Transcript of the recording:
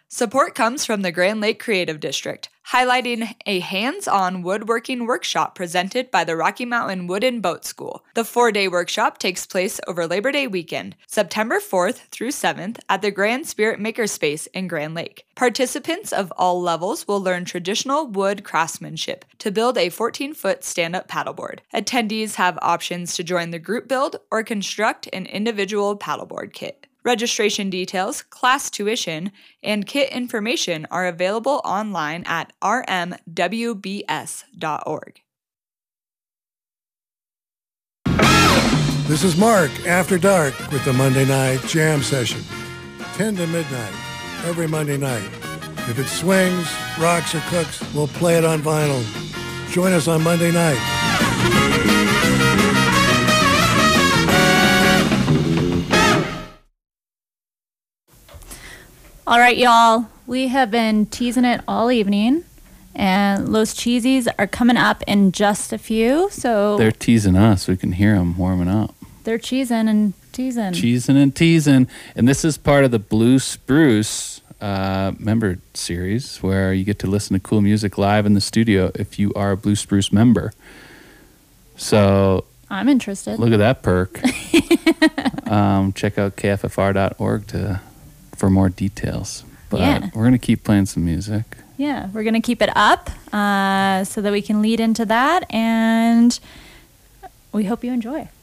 Support comes from the Grand Lake Creative District, highlighting a hands-on woodworking workshop presented by the Rocky Mountain Wood and Boat School. The 4-day workshop takes place over Labor Day weekend, September 4th through 7th at the Grand Spirit Makerspace in Grand Lake. Participants of all levels will learn traditional wood craftsmanship to build a 14-foot stand-up paddleboard. Attendees have options to join the group build or construct an individual paddleboard kit. Registration details, class tuition, and kit information are available online at rmwbs.org. This is Mark, After Dark, with the Monday Night Jam Session. 10 to midnight, every Monday night. If it swings, rocks, or cooks, we'll play it on vinyl. Join us on Monday night. All right, y'all. We have been teasing it all evening, and Los Cheesies are coming up in just a few. So they're teasing us. We can hear them warming up. They're cheesing and teasing. Cheesing and teasing. And this is part of the Blue Spruce member series, where you get to listen to cool music live in the studio if you are a Blue Spruce member. So I'm interested. Look at that perk. Check out kffr.org for more details. But we're going to keep playing some music. Yeah, we're going to keep it up so that we can lead into that, and we hope you enjoy.